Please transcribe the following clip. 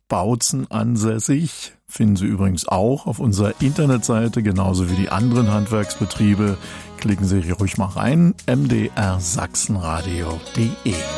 Bautzen ansässig. Finden Sie übrigens auch auf unserer Internetseite, genauso wie die anderen Handwerksbetriebe. Klicken Sie ruhig mal rein, mdrsachsenradio.de.